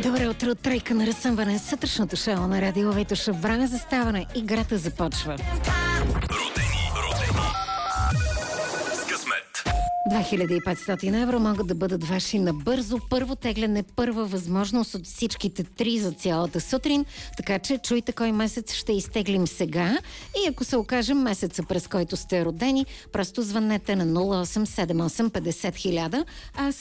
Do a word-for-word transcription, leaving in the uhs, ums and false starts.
Добре утро, тройка на разсъмване. Сутрешното шоу на Радио Витоша. Време за ставане. Играта започва. Родени, родени с късмет. две хиляди и петстотин евро могат да бъдат ваши набързо. Първо тегляне, първа възможност от всичките три за цялата сутрин. Така че чуйте кой месец ще изтеглим сега. И ако се окажем месеца, през който сте родени, просто звъннете на нула осем седем осем петдесет хиляда, а